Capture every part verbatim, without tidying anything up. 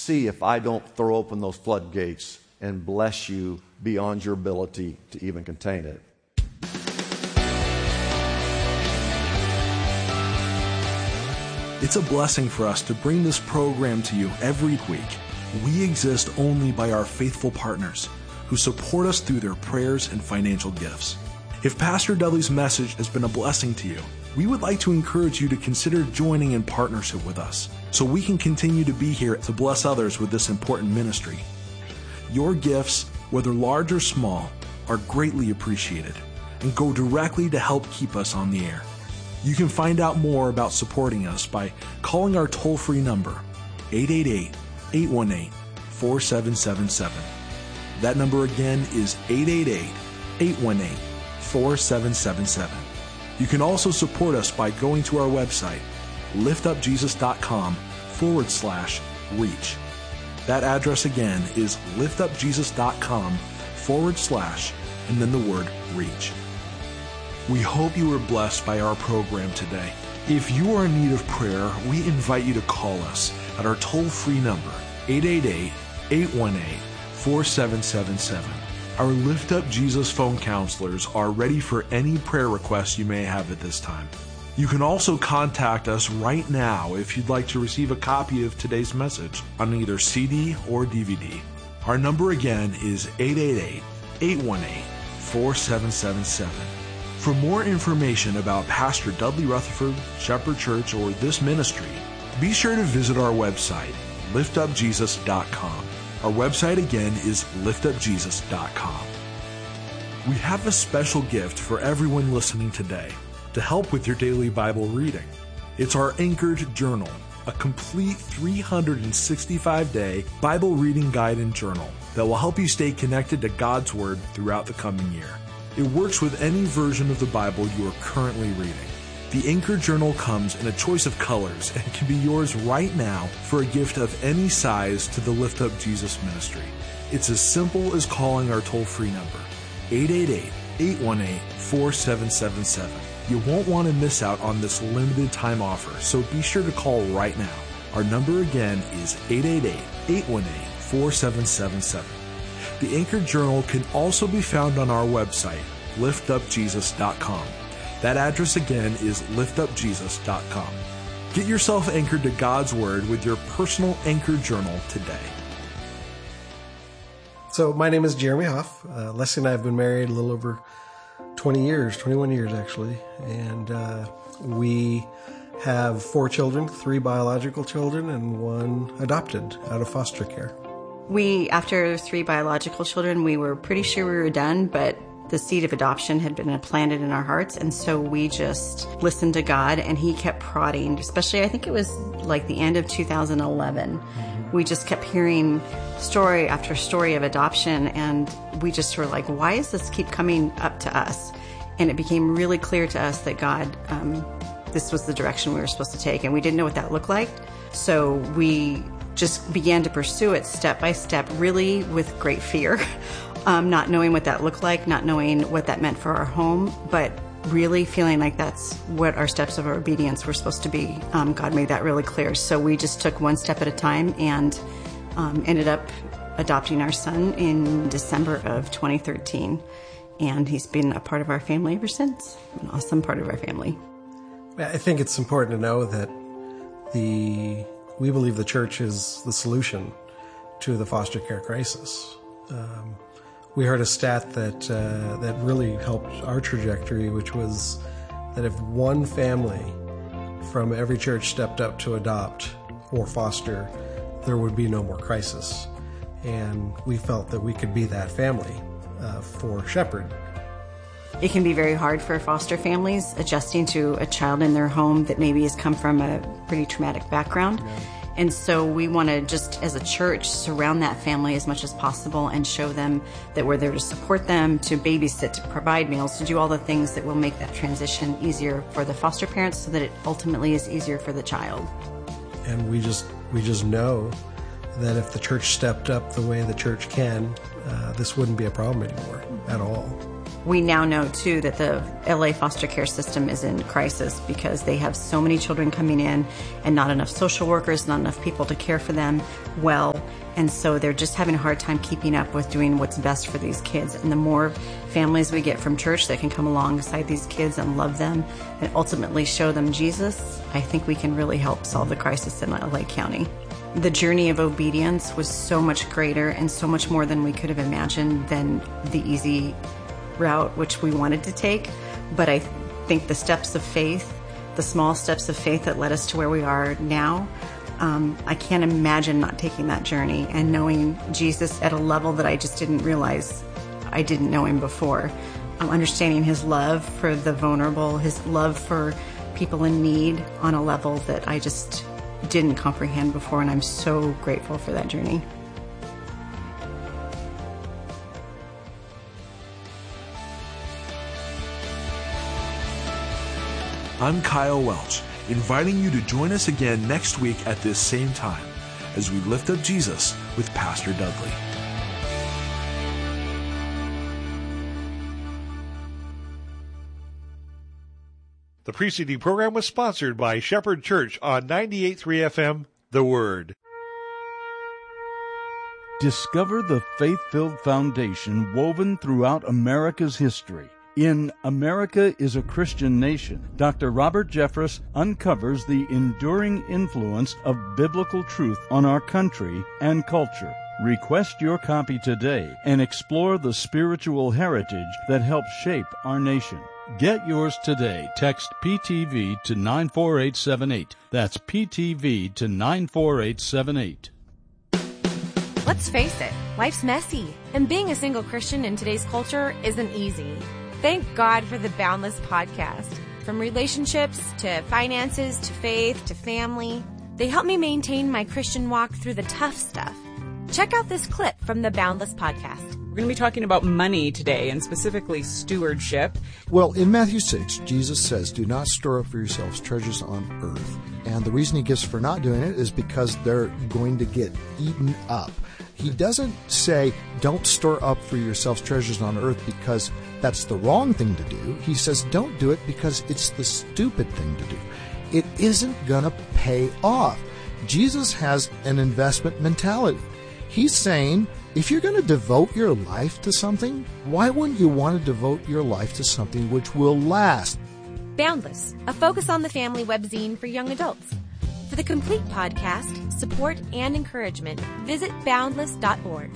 see if I don't throw open those floodgates and bless you beyond your ability to even contain it. It's a blessing for us to bring this program to you every week. We exist only by our faithful partners who support us through their prayers and financial gifts. If Pastor Dudley's message has been a blessing to you, we would like to encourage you to consider joining in partnership with us so we can continue to be here to bless others with this important ministry. Your gifts, whether large or small, are greatly appreciated and go directly to help keep us on the air. You can find out more about supporting us by calling our toll-free number, eight eight eight, eight one eight, four seven seven seven. That number again is eight eight eight, eight one eight, four seven seven seven. You can also support us by going to our website, liftupjesus.com forward slash reach. That address again is liftupjesus.com forward slash and then the word reach. We hope you were blessed by our program today. If you are in need of prayer, we invite you to call us at our toll-free number, eight eight eight, eight one eight, four seven seven seven. Our Lift Up Jesus phone counselors are ready for any prayer requests you may have at this time. You can also contact us right now if you'd like to receive a copy of today's message on either C D or D V D. Our number again is eight eight eight, eight one eight, four seven seven seven. For more information about Pastor Dudley Rutherford, Shepherd Church, or this ministry, be sure to visit our website, lift up jesus dot com. Our website again is lift up jesus dot com. We have a special gift for everyone listening today to help with your daily Bible reading. It's our Anchored Journal, a complete three hundred sixty-five day Bible reading guide and journal that will help you stay connected to God's Word throughout the coming year. It works with any version of the Bible you are currently reading. The Anchored Journal comes in a choice of colors and can be yours right now for a gift of any size to the Lift Up Jesus ministry. It's as simple as calling our toll-free number, eight eight eight, eight one eight, four seven seven seven. You won't want to miss out on this limited time offer, so be sure to call right now. Our number again is eight eight eight, eight one eight, four seven seven seven. The Anchored Journal can also be found on our website, lift up jesus dot com. That address again is lift up jesus dot com. Get yourself anchored to God's Word with your personal Anchored Journal today. So my name is Jeremy Hoff. Uh, Leslie and I have been married a little over twenty years, twenty-one years actually, and uh, we have four children, three biological children and one adopted out of foster care. We, after three biological children, we were pretty sure we were done, but the seed of adoption had been planted in our hearts, and so we just listened to God, and He kept prodding, especially I think it was like the end of two thousand eleven. Mm-hmm. We just kept hearing story after story of adoption, and we just were like, why does this keep coming up to us? And it became really clear to us that God, um, this was the direction we were supposed to take, and we didn't know what that looked like, so we just began to pursue it step by step, really with great fear, um, not knowing what that looked like, not knowing what that meant for our home, but really feeling like that's what our steps of our obedience were supposed to be. Um, God made that really clear. So we just took one step at a time and um, ended up adopting our son in December of twenty thirteen. And he's been a part of our family ever since, an awesome part of our family. I think it's important to know that the we believe the church is the solution to the foster care crisis. Um, we heard a stat that uh, that really helped our trajectory, which was that if one family from every church stepped up to adopt or foster, there would be no more crisis. And we felt that we could be that family uh, for Shepherd. It can be very hard for foster families adjusting to a child in their home that maybe has come from a pretty traumatic background. Yeah. And so we want to just, as a church, surround that family as much as possible and show them that we're there to support them, to babysit, to provide meals, to do all the things that will make that transition easier for the foster parents so that it ultimately is easier for the child. And we just we just know that if the church stepped up the way the church can, uh, this wouldn't be a problem anymore at all. We now know, too, that the L A foster care system is in crisis because they have so many children coming in and not enough social workers, not enough people to care for them well. And so they're just having a hard time keeping up with doing what's best for these kids. And the more families we get from church that can come alongside these kids and love them and ultimately show them Jesus, I think we can really help solve the crisis in L A County. The journey of obedience was so much greater and so much more than we could have imagined than the easy route which we wanted to take. But I think the steps of faith, the small steps of faith that led us to where we are now, um, I can't imagine not taking that journey and knowing Jesus at a level that I just didn't realize I didn't know him before. Um, understanding his love for the vulnerable, his love for people in need on a level that I just didn't comprehend before, and I'm so grateful for that journey. I'm Kyle Welch, inviting you to join us again next week at this same time as we lift up Jesus with Pastor Dudley. The preceding program was sponsored by Shepherd Church on ninety-eight point three F M, The Word. Discover the faith-filled foundation woven throughout America's history. In America is a Christian Nation, Doctor Robert Jeffress uncovers the enduring influence of biblical truth on our country and culture. Request your copy today and explore the spiritual heritage that helped shape our nation. Get yours today. Text P T V to nine four eight seven eight. That's P T V to nine four eight seven eight. Let's face it, life's messy, and being a single Christian in today's culture isn't easy. Thank God for the Boundless podcast. From relationships to finances to faith to family, they help me maintain my Christian walk through the tough stuff. Check out this clip from the Boundless podcast. We're going to be talking about money today, and specifically stewardship. Well, in Matthew six, Jesus says, do not store up for yourselves treasures on earth. And the reason he gives for not doing it is because they're going to get eaten up. He doesn't say, don't store up for yourselves treasures on earth because that's the wrong thing to do. He says, don't do it because it's the stupid thing to do. It isn't going to pay off. Jesus has an investment mentality. He's saying, if you're going to devote your life to something, why wouldn't you want to devote your life to something which will last? Boundless, a focus on the family webzine for young adults. For the complete podcast, support, and encouragement, visit boundless dot org.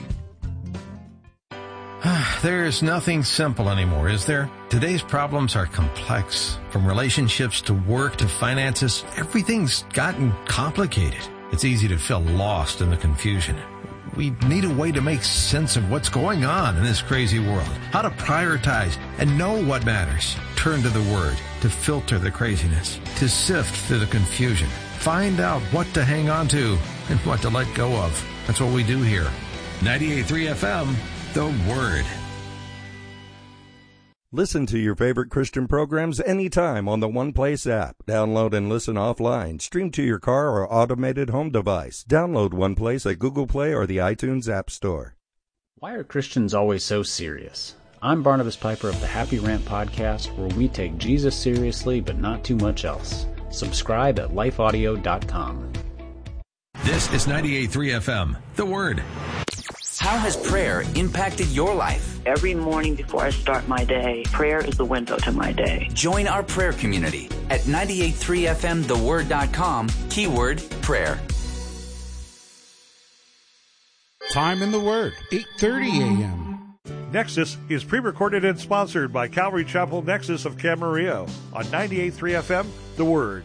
There's nothing simple anymore, is there? Today's problems are complex. From relationships to work to finances, everything's gotten complicated. It's easy to feel lost in the confusion. We need a way to make sense of what's going on in this crazy world, how to prioritize and know what matters. Turn to the Word to filter the craziness, to sift through the confusion. Find out what to hang on to and what to let go of. That's what we do here. ninety-eight point three F M, The Word. Listen to your favorite Christian programs anytime on the One Place app. Download and listen offline. Stream to your car or automated home device. Download One Place at Google Play or the iTunes App Store. Why are Christians always so serious? I'm Barnabas Piper of the Happy Rant Podcast, where we take Jesus seriously but not too much else. Subscribe at life audio dot com. This is ninety-eight point three F M, The Word. How has prayer impacted your life? Every morning before I start my day, prayer is the window to my day. Join our prayer community at ninety-eight point three F M the word dot com, keyword prayer. Time in the Word, eight thirty a.m. Nexus is pre-recorded and sponsored by Calvary Chapel Nexus of Camarillo on ninety-eight point three F M, The Word.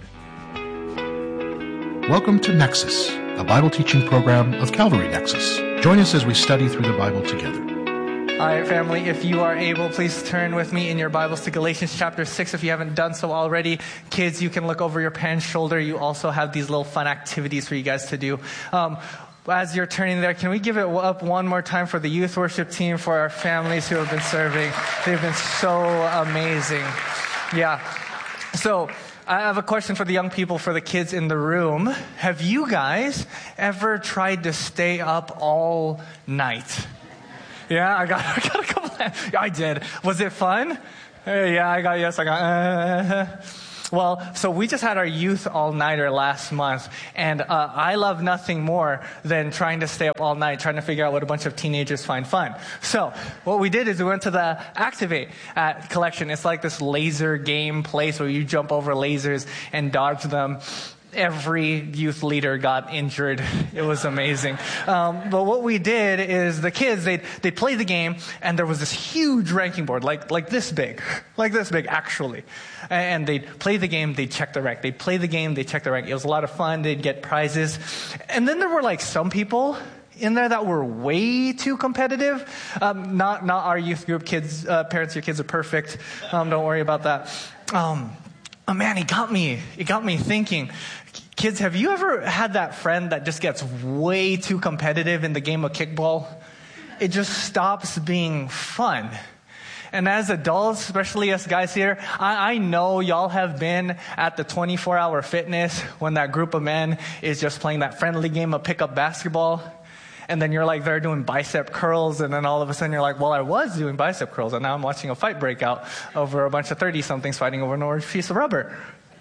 Welcome to Nexus, a Bible teaching program of Calvary Nexus. Join us as we study through the Bible together. All right, family, if you are able, please turn with me in your Bibles to Galatians chapter six if you haven't done so already. Kids, you can look over your parents' shoulder. You also have these little fun activities for you guys to do. Um, as you're turning there, can we give it up one more time for the youth worship team, for our families who have been serving? They've been so amazing. Yeah. So I have a question for the young people, for the kids in the room. Have you guys ever tried to stay up all night? Yeah, I got, I got a couple I did. Was it fun? Uh, yeah, I got, yes, I got, uh. Well, so we just had our youth all-nighter last month, and uh, I love nothing more than trying to stay up all night, trying to figure out what a bunch of teenagers find fun. So what we did is we went to the Activate at Collection. It's like this laser game place where you jump over lasers and dodge them. Every youth leader got injured. It was amazing. Um, but what we did is the kids, they'd, they'd play the game, and there was this huge ranking board, like, like this big, like this big, actually. And they'd play the game, they'd check the rank. They'd play the game, they'd check the rank. It was a lot of fun. They'd get prizes. And then there were like some people in there that were way too competitive. Um, not, not our youth group kids, uh, parents, your kids are perfect. Um, don't worry about that. Um, oh man, it got me, it got me thinking. Kids, have you ever had that friend that just gets way too competitive in the game of kickball? It just stops being fun. And as adults, especially us guys here, I, I know y'all have been at the twenty-four hour fitness when that group of men is just playing that friendly game of pickup basketball. And then you're like, they're doing bicep curls. And then all of a sudden you're like, well, I was doing bicep curls. And now I'm watching a fight break out over a bunch of thirty-somethings fighting over an orange piece of rubber.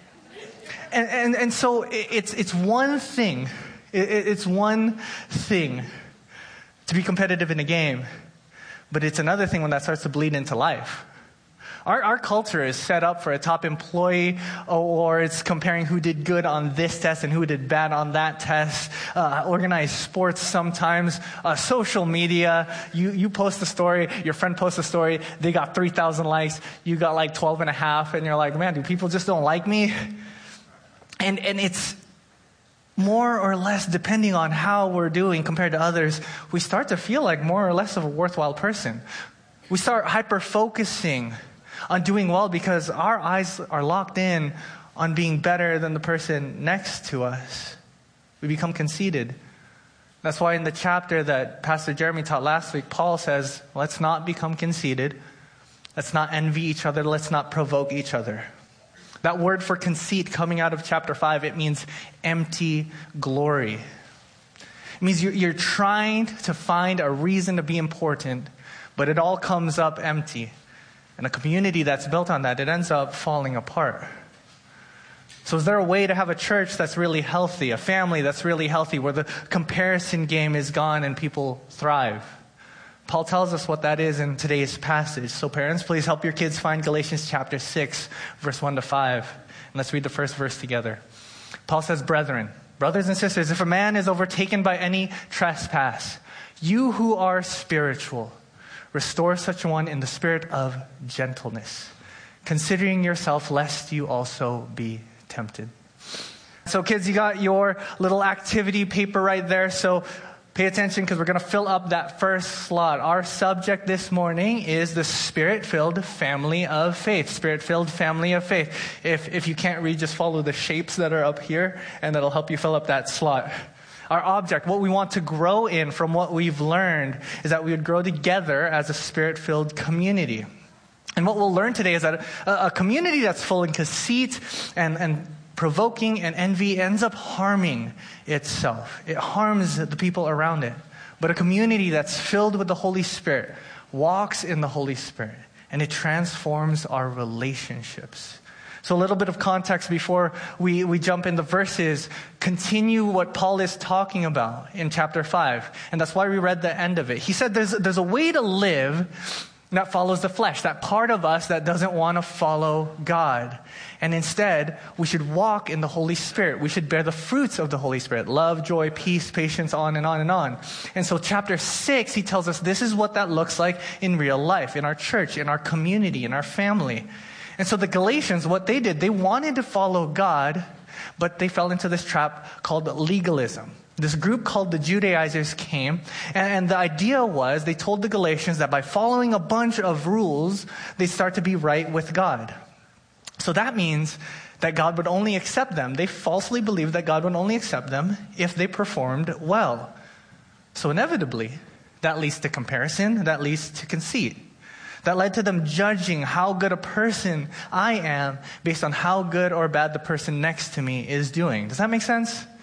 And, and, and so it's, it's one thing. It's one thing to be competitive in a game. But it's another thing when that starts to bleed into life. Our, our culture is set up for a top employee, or it's comparing who did good on this test and who did bad on that test. Uh, organized sports sometimes. Uh, social media. You, you post a story, your friend posts a story, they got three thousand likes, you got like twelve and a half, and you're like, man, do people just don't like me? And, and it's more or less depending on how we're doing compared to others, we start to feel like more or less of a worthwhile person. We start hyper-focusing on doing well because our eyes are locked in on being better than the person next to us. We become conceited. That's why in the chapter that Pastor Jeremy taught last week, Paul says, let's not become conceited. Let's not envy each other. Let's not provoke each other. That word for conceit coming out of chapter five, it means empty glory. It means you're, you're trying to find a reason to be important, but it all comes up empty. And a community that's built on that, it ends up falling apart. So is there a way to have a church that's really healthy, a family that's really healthy, where the comparison game is gone and people thrive? Paul tells us what that is in today's passage. So parents, please help your kids find Galatians chapter six, verse one to five. And let's read the first verse together. Paul says, brethren, brothers and sisters, if a man is overtaken by any trespass, you who are spiritual, restore such one in the spirit of gentleness, considering yourself lest you also be tempted. So kids, you got your little activity paper right there. So pay attention because we're going to fill up that first slot. Our subject this morning is the Spirit-filled family of faith. Spirit-filled family of faith. If, if you can't read, just follow the shapes that are up here and that'll help you fill up that slot. Our object, what we want to grow in from what we've learned, is that we would grow together as a Spirit-filled community. And what we'll learn today is that a, a community that's full in conceit and, and provoking and envy ends up harming itself. It harms the people around it. But a community that's filled with the Holy Spirit walks in the Holy Spirit, and it transforms our relationships. So a little bit of context before we, we jump into verses. Continue what Paul is talking about in chapter five. And that's why we read the end of it. He said there's, there's a way to live that follows the flesh, that part of us that doesn't want to follow God. And instead, we should walk in the Holy Spirit. We should bear the fruits of the Holy Spirit. Love, joy, peace, patience, on and on and on. And so chapter six, he tells us this is what that looks like in real life, in our church, in our community, in our family. And so the Galatians, what they did, they wanted to follow God, but they fell into this trap called legalism. This group called the Judaizers came, and, and the idea was they told the Galatians that by following a bunch of rules, they start to be right with God. So that means that God would only accept them. They falsely believed that God would only accept them if they performed well. So inevitably, that leads to comparison, that leads to conceit. That led to them judging how good a person I am based on how good or bad the person next to me is doing. Does that make sense?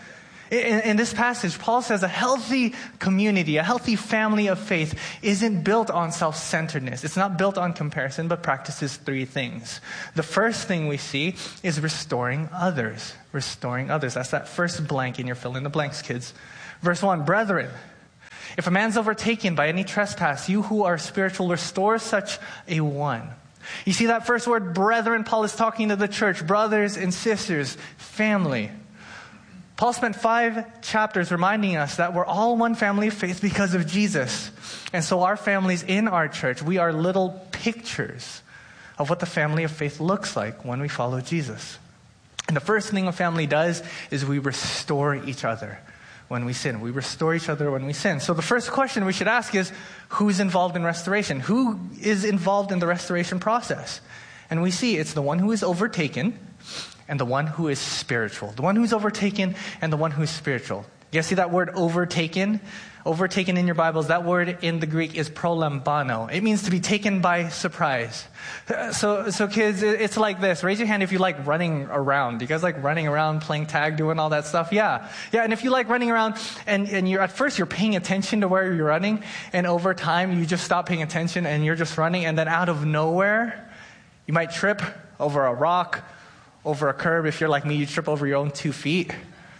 In, in this passage, Paul says a healthy community, a healthy family of faith isn't built on self-centeredness. It's not built on comparison, but practices three things. The first thing we see is restoring others. Restoring others. That's that first blank in your fill in the blanks, kids. Verse one, brethren, if a man's overtaken by any trespass, you who are spiritual, restore such a one. You see that first word, brethren, Paul is talking to the church, brothers and sisters, family. Paul spent five chapters reminding us that we're all one family of faith because of Jesus. And so our families in our church, we are little pictures of what the family of faith looks like when we follow Jesus. And the first thing a family does is we restore each other when we sin. We restore each other when we sin. So the first question we should ask is, who's involved in restoration? Who is involved in the restoration process? And we see it's the one who is overtaken and the one who is spiritual. The one who's overtaken and the one who is spiritual. You guys see that word overtaken? Overtaken in your Bibles, that word in the Greek is prolambano. It means to be taken by surprise. So, so kids, it's like this. Raise your hand if you like running around. Do you guys like running around, playing tag, doing all that stuff? Yeah. Yeah, and if you like running around and, and you're at first you're paying attention to where you're running, and over time you just stop paying attention and you're just running, and then out of nowhere, you might trip over a rock, over a curb. If you're like me, you trip over your own two feet.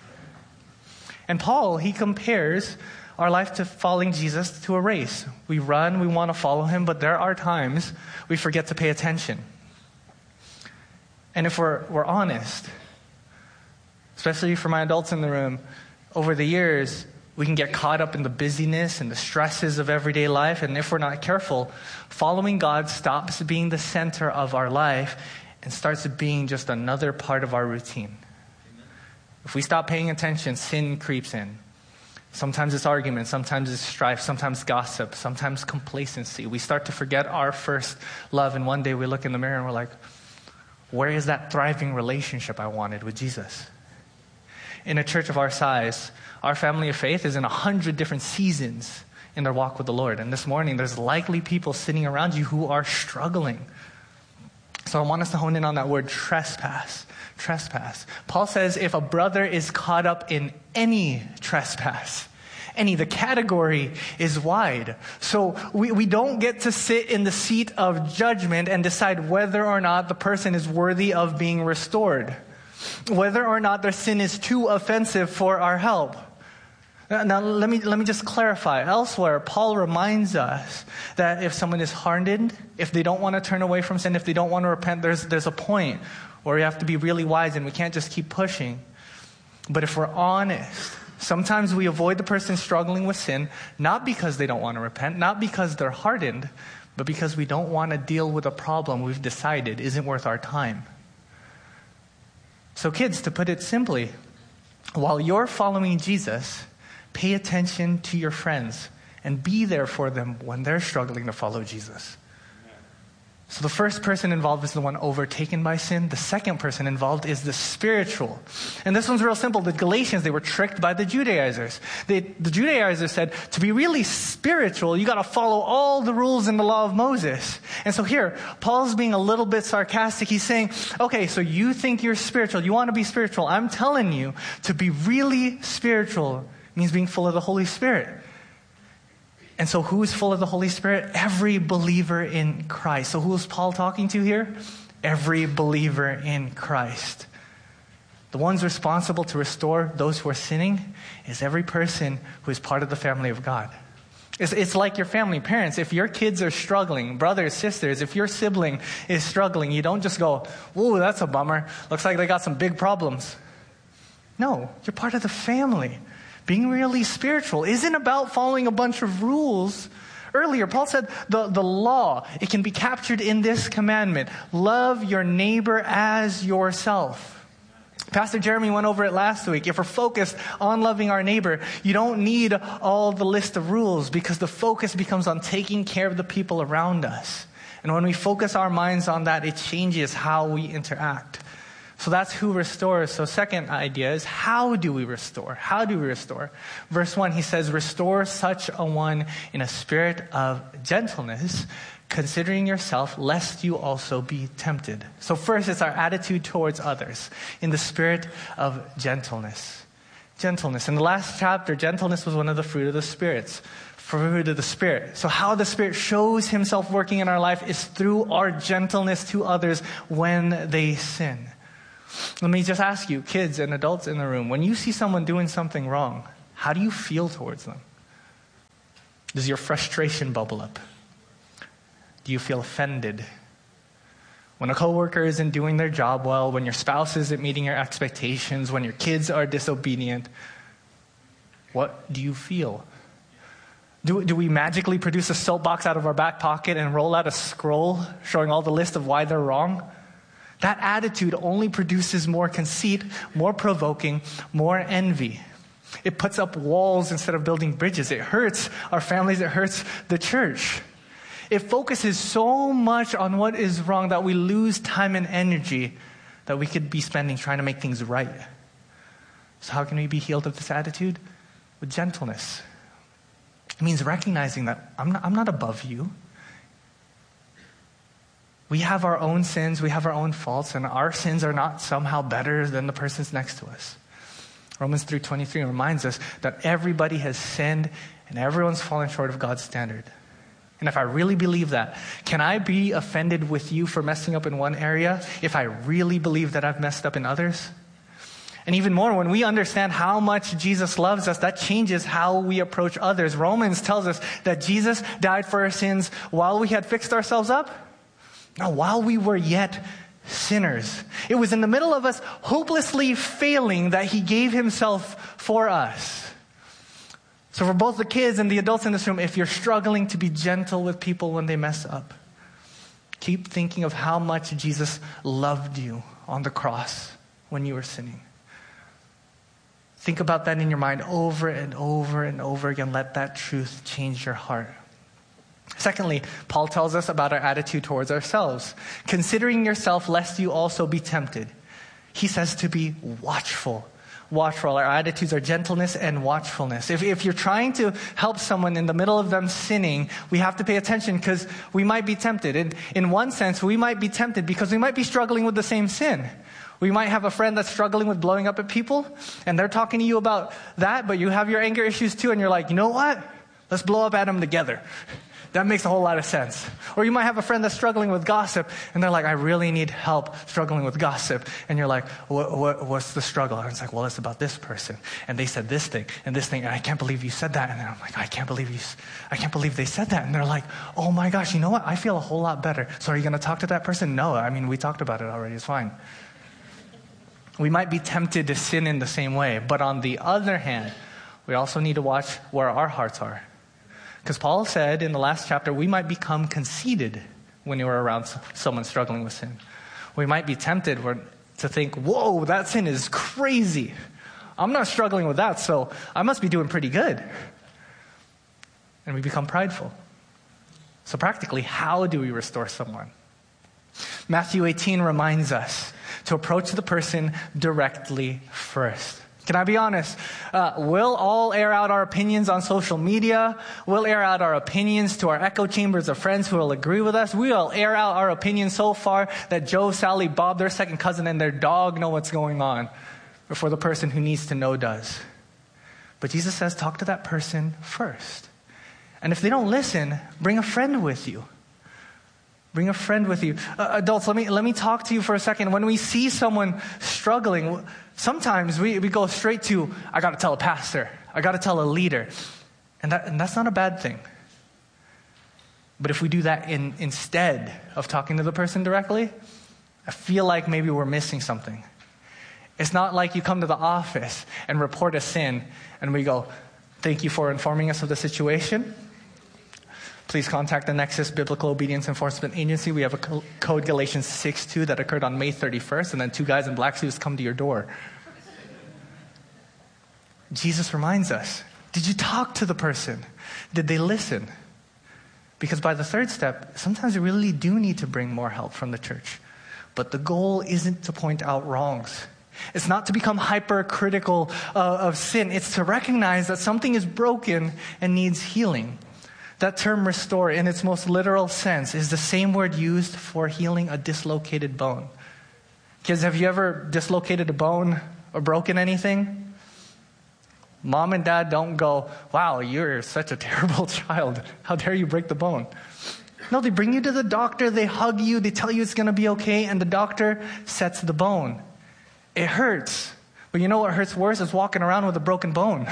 And Paul, he compares our life to following Jesus to a race. We run, we want to follow him, but there are times we forget to pay attention. And if we're, we're honest, especially for my adults in the room, over the years, we can get caught up in the busyness and the stresses of everyday life. And if we're not careful, following God stops being the center of our life and starts being just another part of our routine. If we stop paying attention, sin creeps in. Sometimes it's argument, sometimes it's strife, sometimes gossip, sometimes complacency. We start to forget our first love, and one day we look in the mirror and we're like, where is that thriving relationship I wanted with Jesus? In a church of our size, our family of faith is in a hundred different seasons in their walk with the Lord. And this morning, there's likely people sitting around you who are struggling. So I want us to hone in on that word trespass. Trespass. Paul says if a brother is caught up in any trespass, any, the category is wide. So we, we don't get to sit in the seat of judgment and decide whether or not the person is worthy of being restored, whether or not their sin is too offensive for our help. Now, let me let me just clarify. Elsewhere, Paul reminds us that if someone is hardened, if they don't want to turn away from sin, if they don't want to repent, there's there's a point where we have to be really wise and we can't just keep pushing. But if we're honest, sometimes we avoid the person struggling with sin, not because they don't want to repent, not because they're hardened, but because we don't want to deal with a problem we've decided isn't worth our time. So kids, to put it simply, while you're following Jesus, pay attention to your friends and be there for them when they're struggling to follow Jesus. So the first person involved is the one overtaken by sin. The second person involved is the spiritual. And this one's real simple. The Galatians, they were tricked by the Judaizers. They, the Judaizers said, to be really spiritual, you got to follow all the rules in the law of Moses. And so here, Paul's being a little bit sarcastic. He's saying, okay, so you think you're spiritual. You want to be spiritual. I'm telling you, to be really spiritual means being full of the Holy Spirit. And so who is full of the Holy Spirit? Every believer in Christ. So who is Paul talking to here? Every believer in Christ. The ones responsible to restore those who are sinning is every person who is part of the family of God. It's, it's like your family, parents. If your kids are struggling, brothers, sisters, if your sibling is struggling, you don't just go, "Ooh, that's a bummer. Looks like they got some big problems." No, you're part of the family. Being really spiritual isn't about following a bunch of rules. Earlier, Paul said the, the law, it can be captured in this commandment. Love your neighbor as yourself. Pastor Jeremy went over it last week. If we're focused on loving our neighbor, you don't need all the list of rules because the focus becomes on taking care of the people around us. And when we focus our minds on that, it changes how we interact. So that's who restores. So second idea is, how do we restore? How do we restore? Verse one, he says, restore such a one in a spirit of gentleness, considering yourself, lest you also be tempted. So first, it's our attitude towards others in the spirit of gentleness. Gentleness. In the last chapter, gentleness was one of the fruit of the spirits. Fruit of the Spirit. So how the Spirit shows himself working in our life is through our gentleness to others when they sin. Let me just ask you, kids and adults in the room, when you see someone doing something wrong, how do you feel towards them? Does your frustration bubble up? Do you feel offended? When a coworker isn't doing their job well, when your spouse isn't meeting your expectations, when your kids are disobedient, what do you feel? Do, do we magically produce a soapbox out of our back pocket and roll out a scroll showing all the list of why they're wrong? That attitude only produces more conceit, more provoking, more envy. It puts up walls instead of building bridges. It hurts our families. It hurts the church. It focuses so much on what is wrong that we lose time and energy that we could be spending trying to make things right. So how can we be healed of this attitude? With gentleness. It means recognizing that I'm not, I'm not above you. We have our own sins, we have our own faults, and our sins are not somehow better than the person's next to us. Romans three twenty-three reminds us that everybody has sinned and everyone's fallen short of God's standard. And if I really believe that, can I be offended with you for messing up in one area if I really believe that I've messed up in others? And even more, when we understand how much Jesus loves us, that changes how we approach others. Romans tells us that Jesus died for our sins while we had fixed ourselves up. Now, while we were yet sinners, it was in the middle of us hopelessly failing that he gave himself for us. So for both the kids and the adults in this room, if you're struggling to be gentle with people when they mess up, keep thinking of how much Jesus loved you on the cross when you were sinning. Think about that in your mind over and over and over again. Let that truth change your heart. Secondly, Paul tells us about our attitude towards ourselves. Considering yourself lest you also be tempted. He says to be watchful. Watchful. Our attitudes are gentleness and watchfulness. If, if you're trying to help someone in the middle of them sinning, we have to pay attention because we might be tempted. In, in one sense, we might be tempted because we might be struggling with the same sin. We might have a friend that's struggling with blowing up at people, and they're talking to you about that, but you have your anger issues too, and you're like, you know what? Let's blow up at them together. That makes a whole lot of sense. Or you might have a friend that's struggling with gossip, and they're like, I really need help struggling with gossip. And you're like, what, what, what's the struggle? And it's like, well, it's about this person. And they said this thing, and this thing, and I can't believe you said that. And then I'm like, I can't believe you, I can't believe they said that. And they're like, oh my gosh, you know what? I feel a whole lot better. So are you going to talk to that person? No, I mean, we talked about it already. It's fine. We might be tempted to sin in the same way. But on the other hand, we also need to watch where our hearts are. Because Paul said in the last chapter, we might become conceited when you are around someone struggling with sin. We might be tempted to think, whoa, that sin is crazy. I'm not struggling with that, so I must be doing pretty good. And we become prideful. So practically, how do we restore someone? Matthew eighteen reminds us to approach the person directly first. Can I be honest? Uh, we'll all air out our opinions on social media. We'll air out our opinions to our echo chambers of friends who will agree with us. We'll air out our opinions so far that Joe, Sally, Bob, their second cousin, and their dog know what's going on before the person who needs to know does. But Jesus says, talk to that person first. And if they don't listen, bring a friend with you. Bring a friend with you. Uh, adults, let me let me talk to you for a second. When we see someone struggling, sometimes we, we go straight to, I got to tell a pastor. I got to tell a leader. And that and that's not a bad thing. But if we do that in instead of talking to the person directly, I feel like maybe we're missing something. It's not like you come to the office and report a sin and we go, thank you for informing us of the situation. Please contact the Nexus Biblical Obedience Enforcement Agency. We have a co- code Galatians six two that occurred on May thirty-first, and then two guys in black suits come to your door. Jesus reminds us, did you talk to the person? Did they listen? Because by the third step, sometimes we really do need to bring more help from the church. But the goal isn't to point out wrongs. It's not to become hypercritical uh, of sin. It's to recognize that something is broken and needs healing. That term restore in its most literal sense is the same word used for healing a dislocated bone. Kids, have you ever dislocated a bone or broken anything? Mom and dad don't go, wow, you're such a terrible child. How dare you break the bone? No, they bring you to the doctor, they hug you, they tell you it's going to be okay, and the doctor sets the bone. It hurts. But you know what hurts worse is walking around with a broken bone.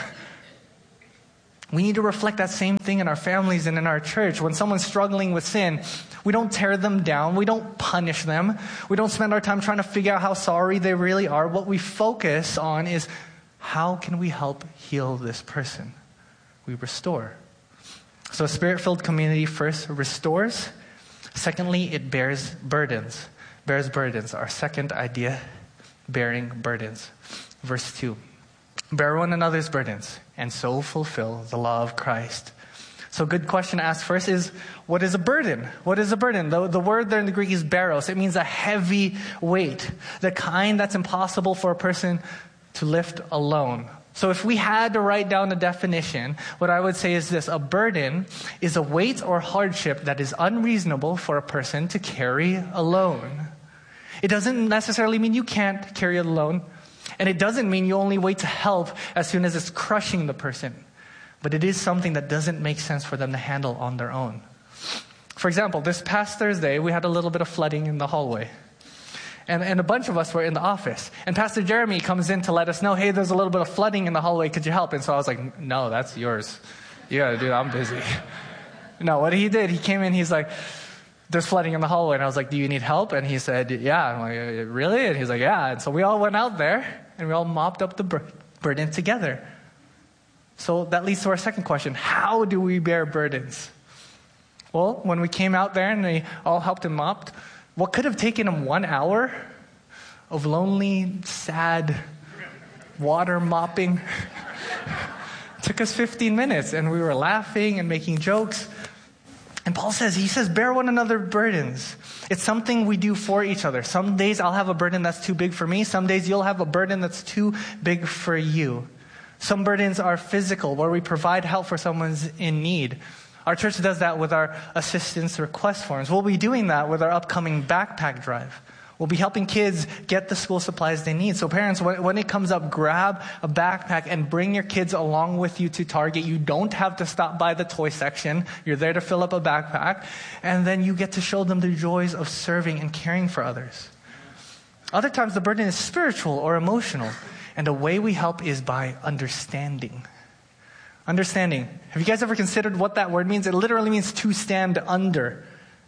We need to reflect that same thing in our families and in our church. When someone's struggling with sin, we don't tear them down. We don't punish them. We don't spend our time trying to figure out how sorry they really are. What we focus on is, how can we help heal this person? We restore. So a spirit-filled community first restores. Secondly, it bears burdens. Bears burdens. Our second idea, bearing burdens. Verse two. Bear one another's burdens, and so fulfill the law of Christ. So a good question to ask first is, what is a burden? What is a burden? The, the word there in the Greek is baros. It means a heavy weight. The kind that's impossible for a person to lift alone. So if we had to write down a definition, what I would say is this: a burden is a weight or hardship that is unreasonable for a person to carry alone. It doesn't necessarily mean you can't carry it alone. And it doesn't mean you only wait to help as soon as it's crushing the person. But it is something that doesn't make sense for them to handle on their own. For example, this past Thursday, we had a little bit of flooding in the hallway. And, and a bunch of us were in the office. And Pastor Jeremy comes in to let us know, hey, there's a little bit of flooding in the hallway. Could you help? And so I was like, no, that's yours. You got to do it. I'm busy. No, what he did, he came in, he's like, there's flooding in the hallway. And I was like, do you need help? And he said, yeah. I'm like, really? And he's like, yeah. And so we all went out there and we all mopped up the bur- burden together. So that leads to our second question. How do we bear burdens? Well, when we came out there and we all helped him mop, what could have taken him one hour of lonely, sad water mopping took us fifteen minutes, and we were laughing and making jokes. And Paul says, he says, bear one another burdens. It's something we do for each other. Some days I'll have a burden that's too big for me. Some days you'll have a burden that's too big for you. Some burdens are physical, where we provide help for someone's in need. Our church does that with our assistance request forms. We'll be doing that with our upcoming backpack drive. We'll be helping kids get the school supplies they need. So parents, when it comes up, grab a backpack and bring your kids along with you to Target. You don't have to stop by the toy section. You're there to fill up a backpack. And then you get to show them the joys of serving and caring for others. Other times the burden is spiritual or emotional. And the way we help is by understanding. Understanding. Have you guys ever considered what that word means? It literally means to stand under.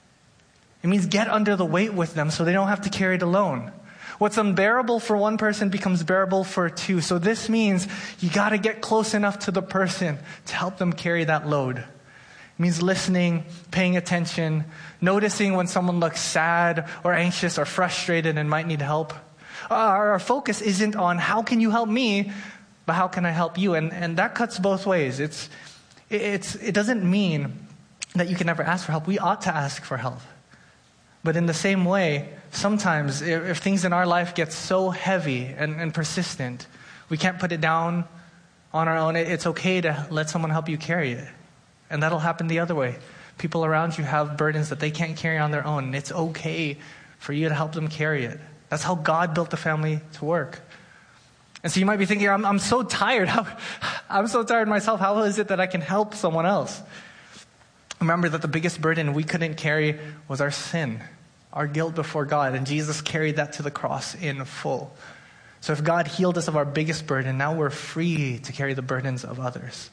It means get under the weight with them so they don't have to carry it alone. What's unbearable for one person becomes bearable for two. So this means you got to get close enough to the person to help them carry that load. It means listening, paying attention, noticing when someone looks sad or anxious or frustrated and might need help. Our focus isn't on how can you help me, but how can I help you? And and that cuts both ways. It's it's it doesn't mean that you can never ask for help. We ought to ask for help. But in the same way, sometimes if, if things in our life get so heavy and, and persistent, we can't put it down on our own. It, it's okay to let someone help you carry it. And that'll happen the other way. People around you have burdens that they can't carry on their own. And it's okay for you to help them carry it. That's how God built the family to work. And so you might be thinking, I'm, I'm so tired. How, I'm so tired myself. How is it that I can help someone else? Remember that the biggest burden we couldn't carry was our sin, our guilt before God. And Jesus carried that to the cross in full. So if God healed us of our biggest burden, now we're free to carry the burdens of others.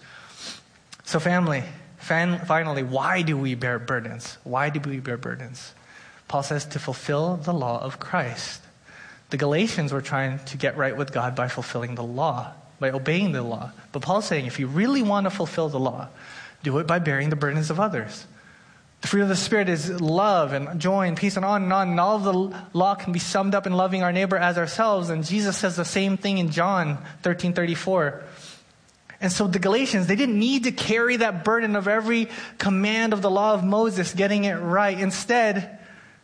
So family, fan, finally, why do we bear burdens? Why do we bear burdens? Paul says to fulfill the law of Christ. The Galatians were trying to get right with God by fulfilling the law, by obeying the law. But Paul's saying if you really want to fulfill the law, do it by bearing the burdens of others. The fruit of the Spirit is love and joy and peace and on and on. And all of the law can be summed up in loving our neighbor as ourselves. And Jesus says the same thing in John thirteen thirty-four. And so the Galatians, they didn't need to carry that burden of every command of the law of Moses, getting it right. Instead,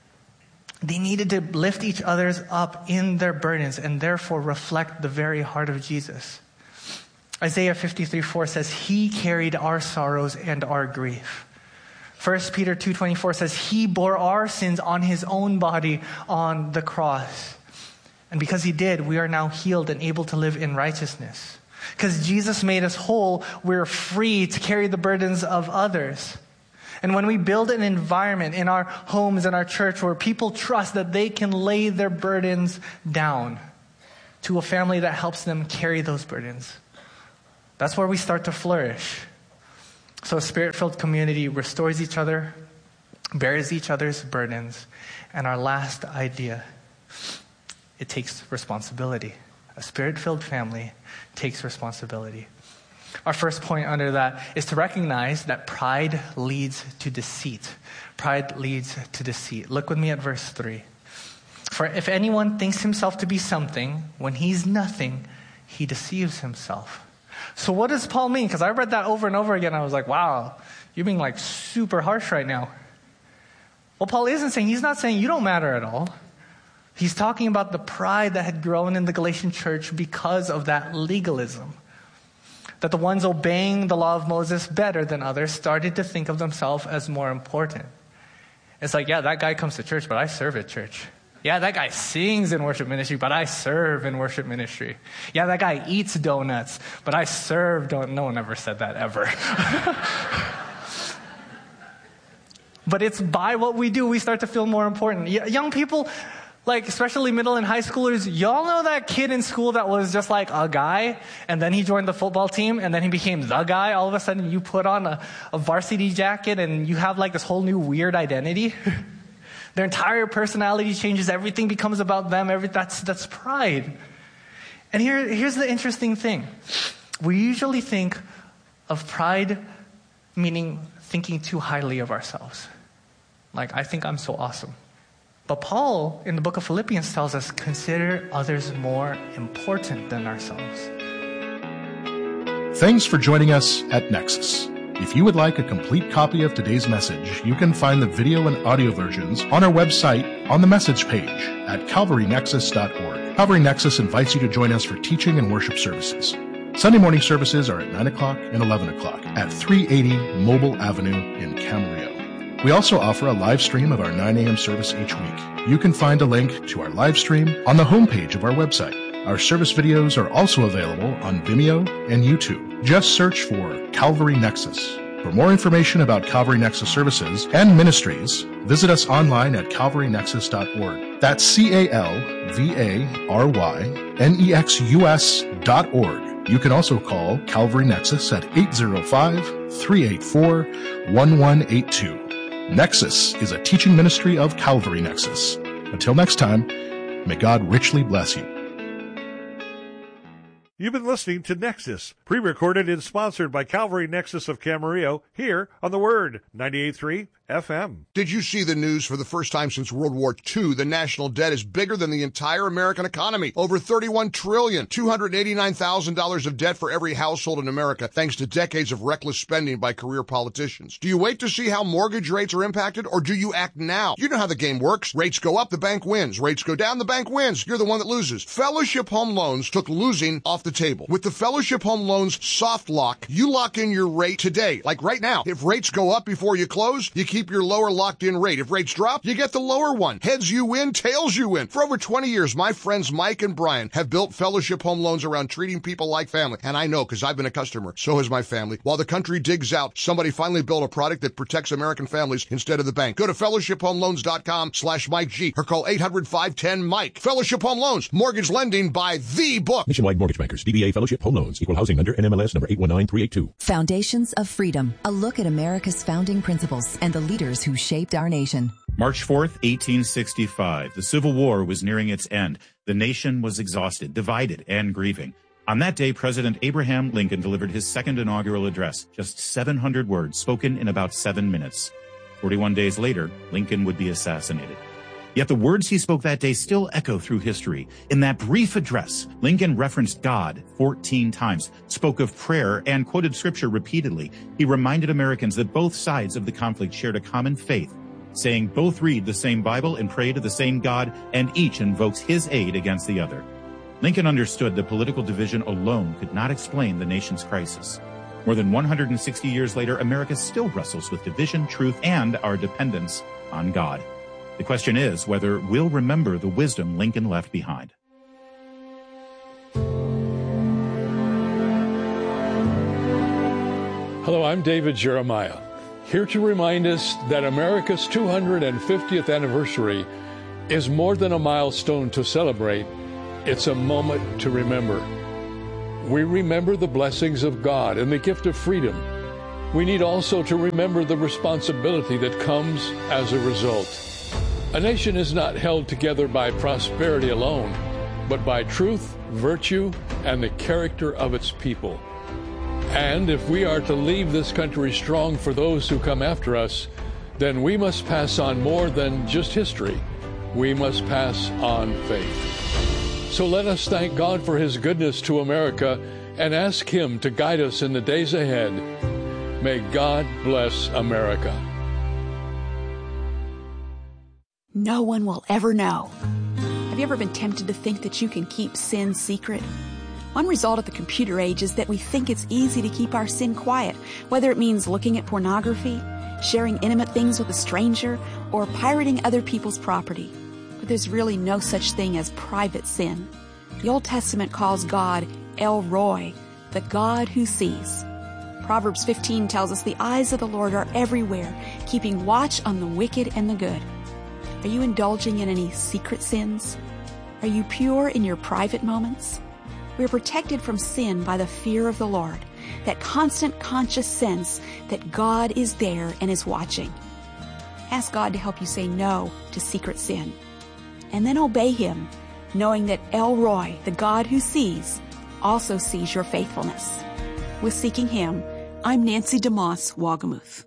they needed to lift each other's up in their burdens and therefore reflect the very heart of Jesus. Isaiah fifty-three four says, He carried our sorrows and our grief. First Peter two twenty-four says, He bore our sins on His own body on the cross. And because He did, we are now healed and able to live in righteousness. Because Jesus made us whole, we're free to carry the burdens of others. And when we build an environment in our homes, in our church, where people trust that they can lay their burdens down to a family that helps them carry those burdens, that's where we start to flourish. So a spirit-filled community restores each other, bears each other's burdens. And our last idea, it takes responsibility. A spirit-filled family takes responsibility. Our first point under that is to recognize that pride leads to deceit. Pride leads to deceit. Look with me at verse three. For if anyone thinks himself to be something, when he's nothing, he deceives himself. So what does Paul mean? Because I read that over and over again. I was like, wow, you're being like super harsh right now. Well, Paul isn't saying, he's not saying you don't matter at all. He's talking about the pride that had grown in the Galatian church because of that legalism. That the ones obeying the law of Moses better than others started to think of themselves as more important. It's like, yeah, that guy comes to church, but I serve at church. Yeah, that guy sings in worship ministry, but I serve in worship ministry. Yeah, that guy eats donuts, but I serve donuts. No one ever said that ever. But it's by what we do, we start to feel more important. Young people, like especially middle and high schoolers, y'all know that kid in school that was just like a guy, and then he joined the football team, and then he became the guy. All of a sudden, you put on a, a varsity jacket, and you have like this whole new weird identity. Their entire personality changes. Everything becomes about them. Every, that's, that's pride. And here, here's the interesting thing. We usually think of pride meaning thinking too highly of ourselves. Like, I think I'm so awesome. But Paul, in the book of Philippians, tells us, consider others more important than ourselves. Thanks for joining us at Nexus. If you would like a complete copy of today's message, you can find the video and audio versions on our website on the message page at calvary nexus dot org. Calvary Nexus invites you to join us for teaching and worship services. Sunday morning services are at nine o'clock and eleven o'clock at three eighty Mobile Avenue in Camarillo. We also offer a live stream of our nine a.m. service each week. You can find a link to our live stream on the homepage of our website. Our service videos are also available on Vimeo and YouTube. Just search for Calvary Nexus. For more information about Calvary Nexus services and ministries, visit us online at calvary nexus dot org. That's C A L V A R Y N E X U S dot org. You can also call Calvary Nexus at eight zero five, three eight four, one one eight two. Nexus is a teaching ministry of Calvary Nexus. Until next time, may God richly bless you. You've been listening to Nexus, pre-recorded and sponsored by Calvary Nexus of Camarillo, here on The Word, ninety-eight point three F M. Did you see the news? For the first time since World War Two, the national debt is bigger than the entire American economy. Over thirty-one trillion dollars, two hundred eighty-nine thousand dollars of debt for every household in America, thanks to decades of reckless spending by career politicians. Do you wait to see how mortgage rates are impacted, or do you act now? You know how the game works. Rates go up, the bank wins. Rates go down, the bank wins. You're the one that loses. Fellowship Home Loans took losing off the table. With the Fellowship Home Loans soft lock, you lock in your rate today, like right now. If rates go up before you close, you keep your lower locked-in rate. If rates drop, you get the lower one. Heads you win, tails you win. For over twenty years, my friends Mike and Brian have built Fellowship Home Loans around treating people like family. And I know, because I've been a customer. So has my family. While the country digs out, somebody finally built a product that protects American families instead of the bank. Go to fellowship home loans dot com slash Mike G or call eight hundred, five one zero, Mike. Fellowship Home Loans. Mortgage lending by the book. Nationwide Mortgage Bankers. D B A Fellowship Home Loans. Equal housing lender. N M L S number eight one nine three eight two. Foundations of Freedom. A look at America's founding principles and the leaders who shaped our nation. March fourth, eighteen sixty-five. The Civil War was nearing its end. The nation was exhausted, divided, and grieving. On that day, President Abraham Lincoln delivered his second inaugural address, just seven hundred words, spoken in about seven minutes. forty-one days later, Lincoln would be assassinated. Yet the words he spoke that day still echo through history. In that brief address, Lincoln referenced God fourteen times, spoke of prayer, and quoted scripture repeatedly. He reminded Americans that both sides of the conflict shared a common faith, saying both read the same Bible and pray to the same God, and each invokes his aid against the other. Lincoln understood that political division alone could not explain the nation's crisis. More than one hundred sixty years later, America still wrestles with division, truth, and our dependence on God. The question is whether we'll remember the wisdom Lincoln left behind. Hello, I'm David Jeremiah, here to remind us that America's two hundred fiftieth anniversary is more than a milestone to celebrate. It's a moment to remember. We remember the blessings of God and the gift of freedom. We need also to remember the responsibility that comes as a result. A nation is not held together by prosperity alone, but by truth, virtue, and the character of its people. And if we are to leave this country strong for those who come after us, then we must pass on more than just history. We must pass on faith. So let us thank God for His goodness to America and ask Him to guide us in the days ahead. May God bless America. No one will ever know. Have you ever been tempted to think that you can keep sin secret? One result of the computer age is that we think it's easy to keep our sin quiet, whether it means looking at pornography, sharing intimate things with a stranger, or pirating other people's property. But there's really no such thing as private sin. The Old Testament calls God El Roi, the God who sees. Proverbs fifteen tells us the eyes of the Lord are everywhere, keeping watch on the wicked and the good. Are you indulging in any secret sins? Are you pure in your private moments? We are protected from sin by the fear of the Lord, that constant conscious sense that God is there and is watching. Ask God to help you say no to secret sin. And then obey Him, knowing that El Roi, the God who sees, also sees your faithfulness. With Seeking Him, I'm Nancy DeMoss Wagamuth.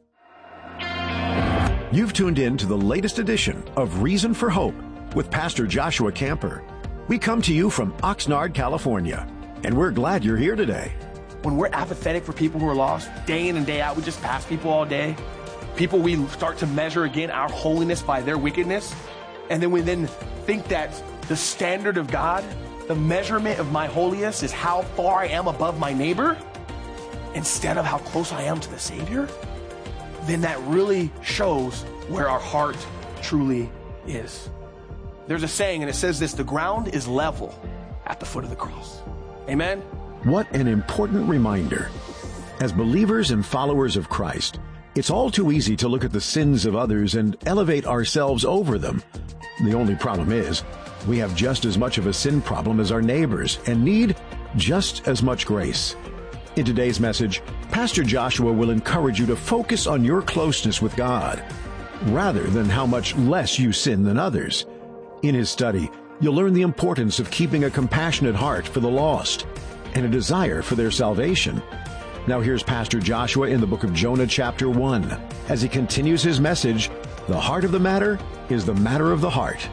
You've tuned in to the latest edition of Reason for Hope with Pastor Joshua Camper. We come to you from Oxnard, California, and we're glad you're here today. When we're apathetic for people who are lost, day in and day out, we just pass people all day. People, we start to measure again our holiness by their wickedness. And then we then think that the standard of God, the measurement of my holiness is how far I am above my neighbor instead of how close I am to the Savior. Then that really shows where our heart truly is. There's a saying, and it says this: the ground is level at the foot of the cross. Amen? What an important reminder. As believers and followers of Christ, it's all too easy to look at the sins of others and elevate ourselves over them. The only problem is, we have just as much of a sin problem as our neighbors and need just as much grace. In today's message, Pastor Joshua will encourage you to focus on your closeness with God, rather than how much less you sin than others. In his study, you'll learn the importance of keeping a compassionate heart for the lost and a desire for their salvation. Now here's Pastor Joshua in the book of Jonah chapter one, as he continues his message, The Heart of the Matter is the Matter of the Heart.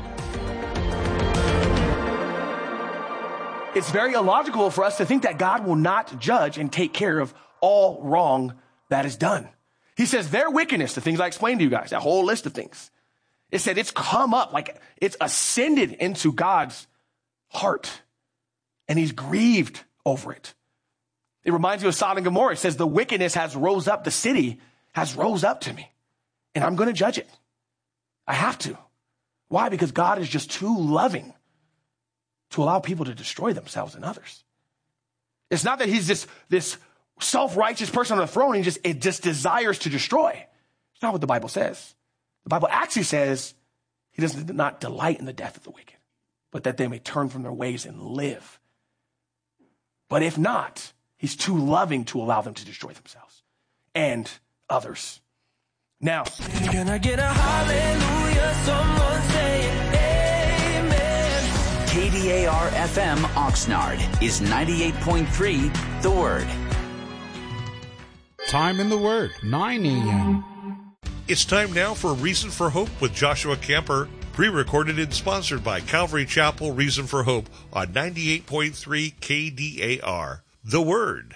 It's very illogical for us to think that God will not judge and take care of all wrong that is done. He says their wickedness, the things I explained to you guys, that whole list of things, it said it's come up, like it's ascended into God's heart, and He's grieved over it. It reminds me of Sodom and Gomorrah. It says the wickedness has rose up, the city has rose up to me, and I'm going to judge it. I have to. Why? Because God is just too loving to allow people to destroy themselves and others. It's not that He's this, this self-righteous person on the throne, and just, it just desires to destroy. It's not what the Bible says. The Bible actually says He does not delight in the death of the wicked, but that they may turn from their ways and live. But if not, He's too loving to allow them to destroy themselves and others. Now, can I get a hallelujah? Someone say amen. K D A R F M Oxnard is ninety-eight point three The Word. Time in the Word, nine a.m. It's time now for Reason for Hope with Joshua Camper, pre-recorded and sponsored by Calvary Chapel Reason for Hope on ninety-eight point three K D A R, The Word.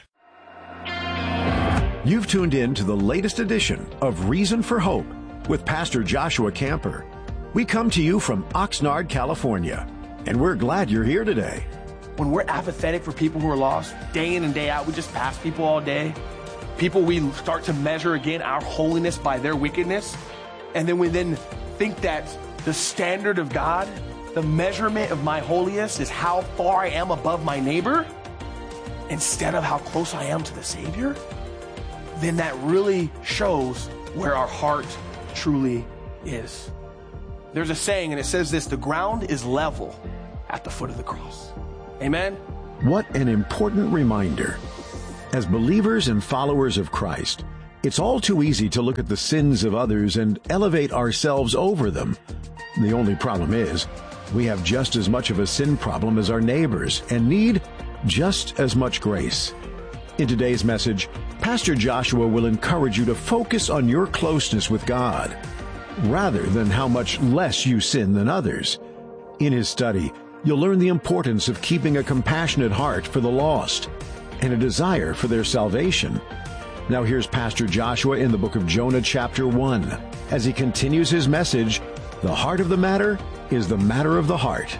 You've tuned in to the latest edition of Reason for Hope with Pastor Joshua Camper. We come to you from Oxnard, California, and we're glad you're here today. When we're apathetic for people who are lost, day in and day out, we just pass people all day. People, we start to measure again our holiness by their wickedness. And then we then think that the standard of God, the measurement of my holiness is how far I am above my neighbor instead of how close I am to the Savior. then that really shows where our heart truly is. There's a saying, and it says this: the ground is level at the foot of the cross. Amen? What an important reminder. As believers and followers of Christ, it's all too easy to look at the sins of others and elevate ourselves over them. The only problem is, we have just as much of a sin problem as our neighbors and need just as much grace. In today's message, Pastor Joshua will encourage you to focus on your closeness with God, rather than how much less you sin than others. In his study, you'll learn the importance of keeping a compassionate heart for the lost and a desire for their salvation. Now here's Pastor Joshua in the book of Jonah chapter one, as he continues his message, The Heart of the Matter is the Matter of the Heart.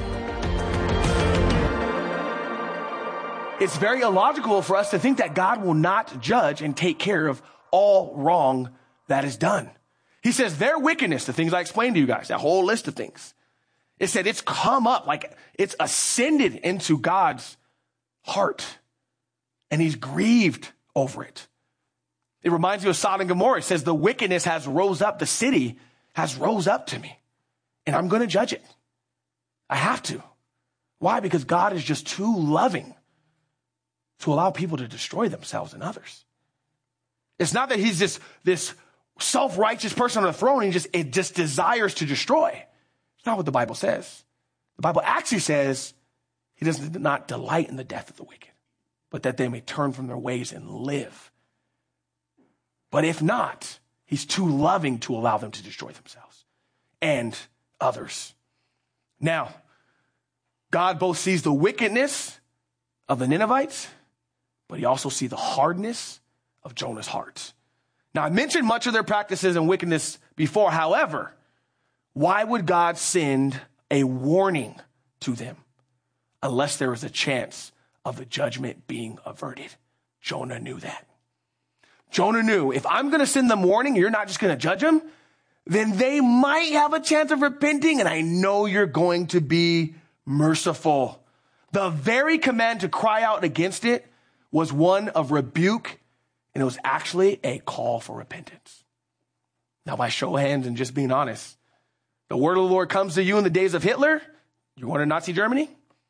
It's very illogical for us to think that God will not judge and take care of all wrong that is done. He says their wickedness, the things I explained to you guys, that whole list of things, it said it's come up, like it's ascended into God's heart, and he's grieved over it. It reminds me of Sodom and Gomorrah. It says the wickedness has rose up, the city has rose up to me, and I'm going to judge it. I have to. Why? Because God is just too loving to allow people to destroy themselves and others. It's not that he's just this self-righteous person on the throne, and he just, it just desires to destroy. It's not what the Bible says. The Bible actually says he does not delight in the death of the wicked, but that they may turn from their ways and live. But if not, he's too loving to allow them to destroy themselves and others. Now, God both sees the wickedness of the Ninevites, but he also sees the hardness of Jonah's heart. Now, I mentioned much of their practices and wickedness before. However, why would God send a warning to them unless there was a chance of the judgment being averted? Jonah knew that. Jonah knew, if I'm going to send them warning, you're not just going to judge them, then they might have a chance of repenting, and I know you're going to be merciful. The very command to cry out against it was one of rebuke, and it was actually a call for repentance. Now, by show of hands and just being honest, the word of the Lord comes to you in the days of Hitler. You want to Nazi Germany?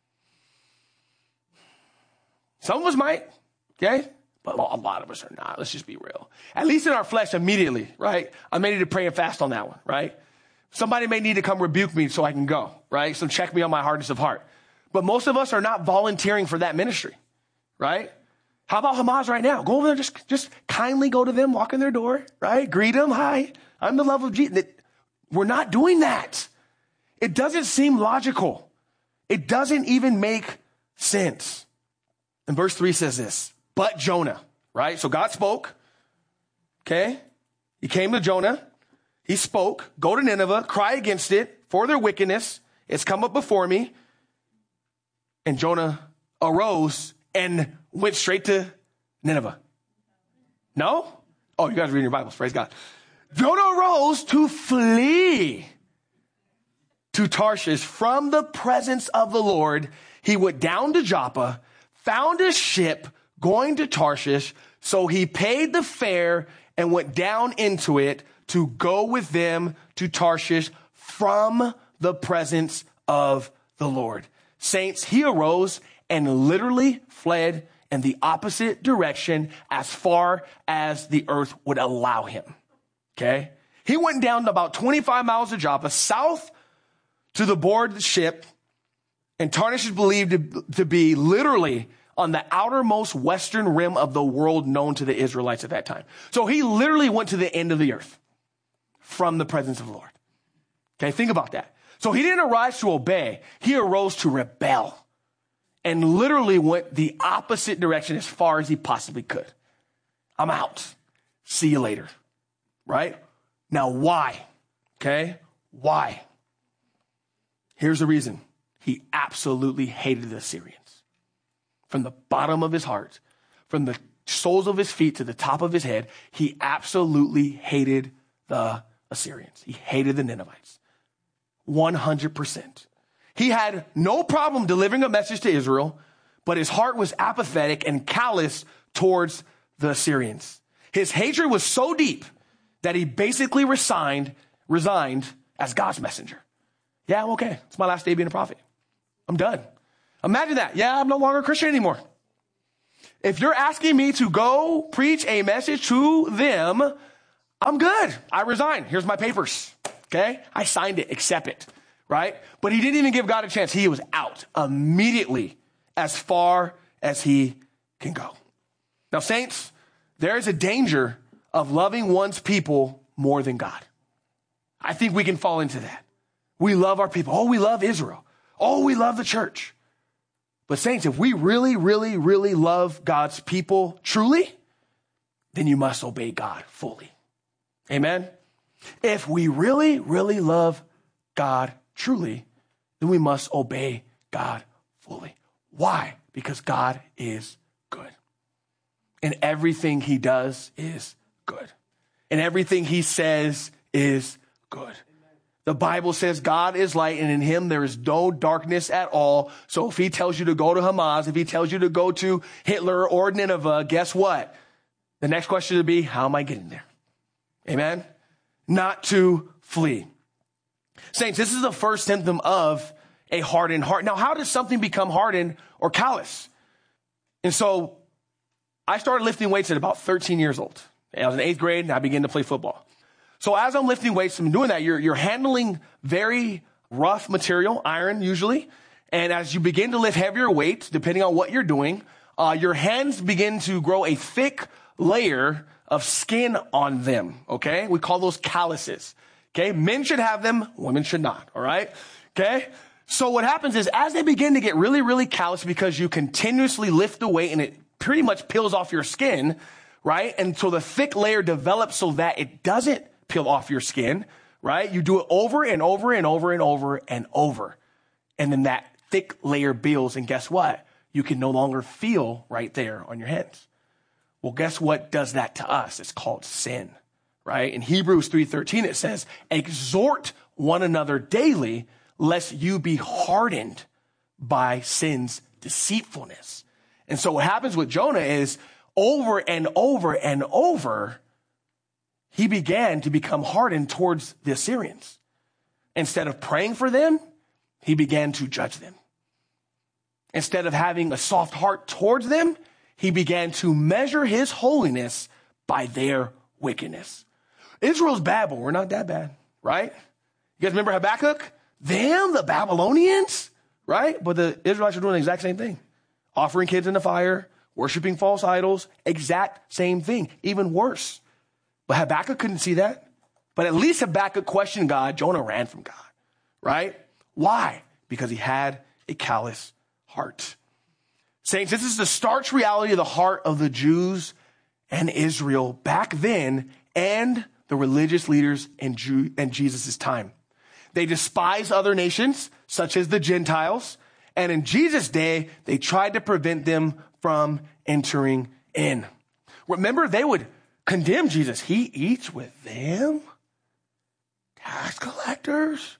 Some of us might, okay? But a lot of us are not. Let's just be real. At least in our flesh immediately, right? I may need to pray and fast on that one, right? Somebody may need to come rebuke me so I can go, right? So check me on my hardness of heart. But most of us are not volunteering for that ministry, right? How about Hamas right now? Go over there, just, just kindly go to them, walk in their door, right? Greet them. Hi, I'm the love of Jesus. We're not doing that. It doesn't seem logical. It doesn't even make sense. And verse three says this, but Jonah, right? So God spoke, okay? He came to Jonah. He spoke, go to Nineveh, cry against it for their wickedness. It's come up before me. And Jonah arose and went straight to Nineveh. No? Oh, you guys are reading your Bibles. Praise God. Jonah arose to flee to Tarshish from the presence of the Lord. He went down to Joppa, found a ship going to Tarshish. So he paid the fare and went down into it to go with them to Tarshish from the presence of the Lord. Saints, he arose and literally fled in the opposite direction as far as the earth would allow him. Okay? He went down to about twenty-five miles of Joppa, south to the board of the ship, and Tarshish is believed to, to be literally on the outermost western rim of the world known to the Israelites at that time. So he literally went to the end of the earth from the presence of the Lord. Okay, think about that. So he didn't arise to obey. He arose to rebel and literally went the opposite direction as far as he possibly could. I'm out. See you later. Right? Now, why? Okay? Why? Here's the reason. He absolutely hated the Assyrians. From the bottom of his heart, from the soles of his feet to the top of his head, he absolutely hated the Assyrians. He hated the Ninevites. one hundred percent. He had no problem delivering a message to Israel, but his heart was apathetic and callous towards the Assyrians. His hatred was so deep that he basically resigned, resigned as God's messenger. Yeah, I'm okay. It's my last day being a prophet. I'm done. Imagine that. Yeah, I'm no longer a Christian anymore. If you're asking me to go preach a message to them, I'm good. I resign. Here's my papers. Okay. I signed it. Accept it. Right. But he didn't even give God a chance. He was out immediately as far as he can go. Now, saints, there is a danger of loving one's people more than God. I think we can fall into that. We love our people. Oh, we love Israel. Oh, we love the church. But saints, if we really, really, really love God's people truly, then you must obey God fully. Amen. If we really, really love God truly, then we must obey God fully. Why? Because God is good. And everything he does is good. And everything he says is good. The Bible says God is light and in him there is no darkness at all. So if he tells you to go to Hamas, if he tells you to go to Hitler or Nineveh, guess what? The next question would be, how am I getting there? Amen? Not to flee. Saints, this is the first symptom of a hardened heart. Now, how does something become hardened or callous? And so I started lifting weights at about thirteen years old. I was in eighth grade and I began to play football. So as I'm lifting weights and doing that, you're, you're handling very rough material, iron usually. And as you begin to lift heavier weights, depending on what you're doing, uh, your hands begin to grow a thick layer of skin on them. Okay. We call those calluses. Okay. Men should have them. Women should not. All right. Okay. So what happens is as they begin to get really, really callous because you continuously lift the weight and it pretty much peels off your skin, right? And so the thick layer develops so that it doesn't peel off your skin, right? You do it over and over and over and over and over. And then that thick layer builds. And guess what? You can no longer feel right there on your hands. Well, guess what does that to us? It's called sin, right? In Hebrews three thirteen, it says, exhort one another daily, lest you be hardened by sin's deceitfulness. And so what happens with Jonah is over and over and over, he began to become hardened towards the Assyrians. Instead of praying for them, he began to judge them. Instead of having a soft heart towards them, he began to measure his holiness by their wickedness. Israel's bad, but we're not that bad, right? You guys remember Habakkuk? Them, the Babylonians, right? But the Israelites are doing the exact same thing. Offering kids in the fire, worshiping false idols, exact same thing, even worse. But Habakkuk couldn't see that. But at least Habakkuk questioned God. Jonah ran from God, right? Why? Because he had a callous heart. Saints, this is the stark reality of the heart of the Jews and Israel back then and the religious leaders in, Jew- in Jesus' time. They despised other nations, such as the Gentiles. And in Jesus' day, they tried to prevent them from entering in. Remember, they would condemn Jesus. He eats with them? Tax collectors?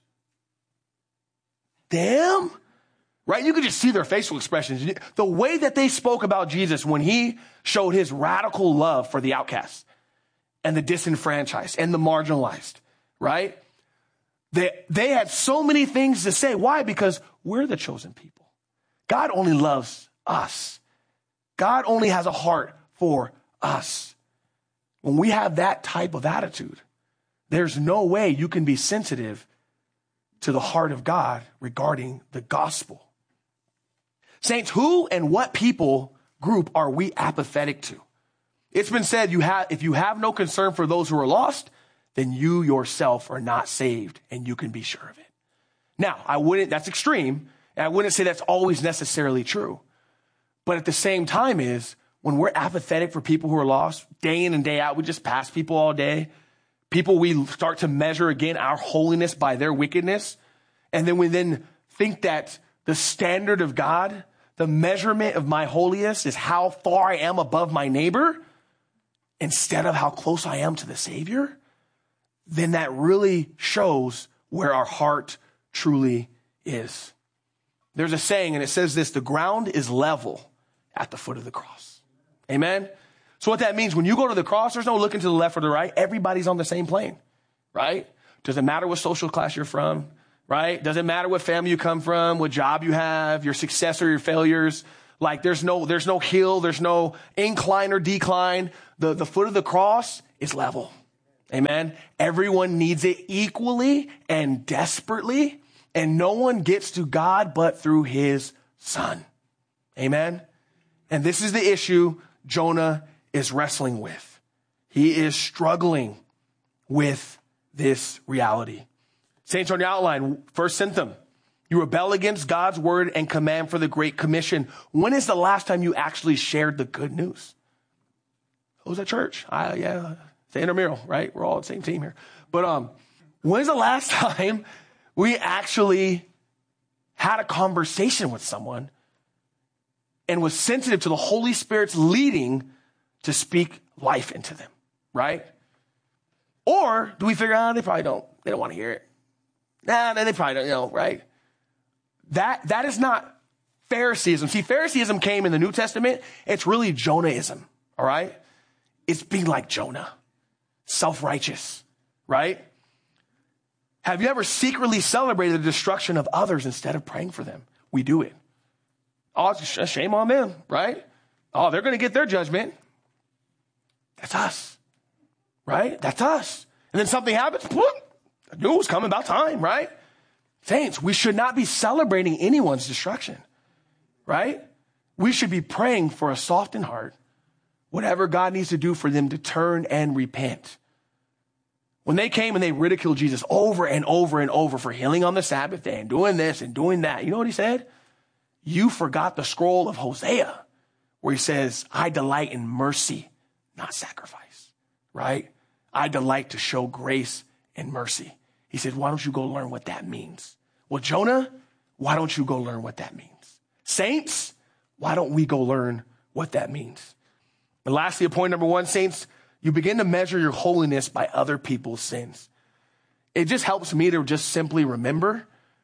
Them? Right? You could just see their facial expressions. The way that they spoke about Jesus when he showed his radical love for the outcasts and the disenfranchised and the marginalized, right? They, they had so many things to say. Why? Because we're the chosen people. God only loves us. God only has a heart for us. When we have that type of attitude, there's no way you can be sensitive to the heart of God regarding the gospel. Saints, who and what people group are we apathetic to? It's been said, you have, if you have no concern for those who are lost, then you yourself are not saved, and you can be sure of it. Now, I wouldn't, that's extreme, and I wouldn't say that's always necessarily true. But at the same time is, when we're apathetic for people who are lost, day in and day out, we just pass people all day. People, we start to measure again our holiness by their wickedness. And then we then think that the standard of God, the measurement of my holiness is how far I am above my neighbor instead of how close I am to the Savior. Then that really shows where our heart truly is. There's a saying, and it says this: the ground is level at the foot of the cross. Amen. So what that means, when you go to the cross, there's no looking to the left or the right. Everybody's on the same plane, right? Doesn't matter what social class you're from, right? Doesn't matter what family you come from, what job you have, your success or your failures. Like there's no, there's no hill, there's no incline or decline. The, the foot of the cross is level. Amen. Everyone needs it equally and desperately, and no one gets to God but through his Son. Amen. And this is the issue Jonah is wrestling with. He is struggling with this reality. Saints, on your outline, first symptom, you rebel against God's word and command for the Great Commission. When is the last time you actually shared the good news? Who was at church? I, yeah, it's the intramural, right? We're all on the same team here. But um, when's the last time we actually had a conversation with someone and was sensitive to the Holy Spirit's leading to speak life into them, right? Or do we figure out, oh, they probably don't, they don't want to hear it. Nah, they probably don't, you know, right? That, that is not Phariseeism. See, Phariseeism came in the New Testament. It's really Jonahism, all right? It's being like Jonah, self-righteous, right? Have you ever secretly celebrated the destruction of others instead of praying for them? We do it. Oh, it's a shame on them, right? Oh, they're going to get their judgment. That's us, right? That's us. And then something happens, whoop, I knew it was coming, about time, right? Saints, we should not be celebrating anyone's destruction, right? We should be praying for a softened heart, whatever God needs to do for them to turn and repent. When they came and they ridiculed Jesus over and over and over for healing on the Sabbath day and doing this and doing that, you know what he said? You forgot the scroll of Hosea where he says, I delight in mercy, not sacrifice, right? I delight to show grace and mercy. He said, why don't you go learn what that means? Well, Jonah, why don't you go learn what that means? Saints, why don't we go learn what that means? And lastly, point number one, saints, you begin to measure your holiness by other people's sins. It just helps me to just simply remember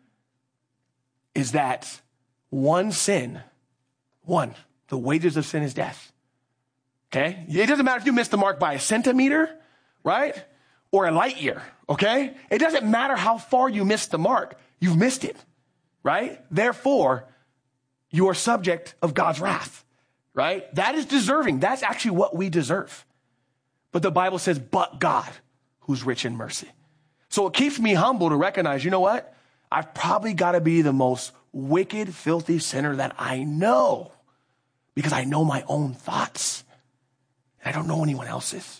is that one sin, one, the wages of sin is death. Okay? It doesn't matter if you missed the mark by a centimeter, right? Or a light year, okay? It doesn't matter how far you missed the mark. You've missed it, right? Therefore, you are subject of God's wrath, right? That is deserving. That's actually what we deserve. But the Bible says, but God, who's rich in mercy. So it keeps me humble to recognize, you know what? I've probably got to be the most wicked, filthy sinner that I know because I know my own thoughts. And I don't know anyone else's.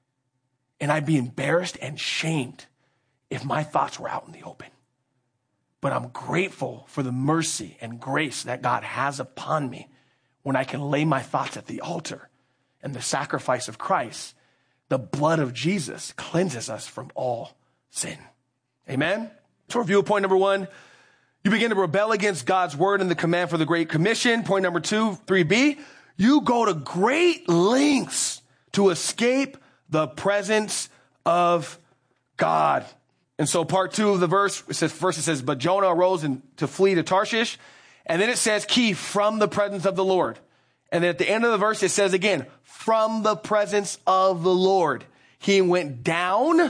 And I'd be embarrassed and shamed if my thoughts were out in the open. But I'm grateful for the mercy and grace that God has upon me when I can lay my thoughts at the altar and the sacrifice of Christ. The blood of Jesus cleanses us from all sin. Amen? So review point number one. You begin to rebel against God's word and the command for the Great Commission. Point number two, three B. You go to great lengths to escape the presence of God. And so part two of the verse, it says, first it says, but Jonah arose and to flee to Tarshish. And then it says, key, from the presence of the Lord. And then at the end of the verse, it says again, from the presence of the Lord. He went down,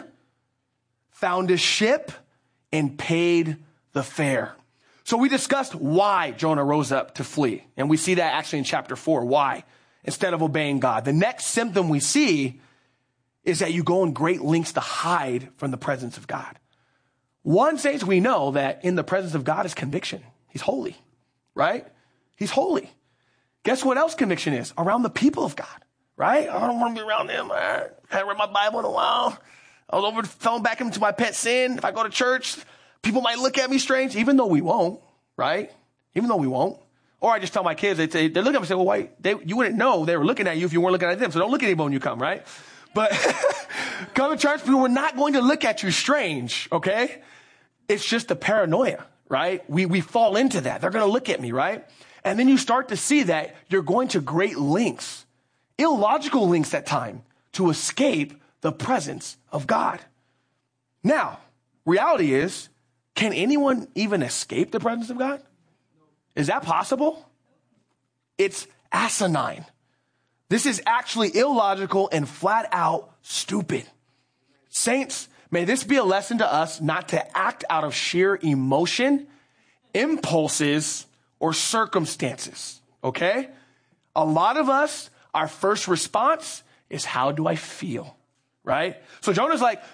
found a ship, and paid the fare. So we discussed why Jonah rose up to flee. And we see that actually in chapter four. Why? Instead of obeying God. The next symptom we see is that you go in great lengths to hide from the presence of God. One, saints, we know that in the presence of God is conviction. He's holy, right? He's holy. Guess what else conviction is? Around the people of God, right? I don't want to be around them. I haven't read my Bible in a while. I was over fell back into my pet sin. If I go to church, people might look at me strange, even though we won't, right? Even though we won't. Or I just tell my kids, they say, they look at me and say, well, why? They, you wouldn't know they were looking at you if you weren't looking at them. So don't look at anyone when you come, right? But come to church, people are not going to look at you strange, okay? It's just the paranoia, right? We, we fall into that. They're going to look at me, right? And then you start to see that you're going to great lengths, illogical lengths at times, to escape the presence of God. Now, reality is, can anyone even escape the presence of God? Is that possible? It's asinine. This is actually illogical and flat out stupid. Saints, may this be a lesson to us not to act out of sheer emotion, impulses, or circumstances, okay? A lot of us, our first response is, how do I feel, right? So Jonah's like,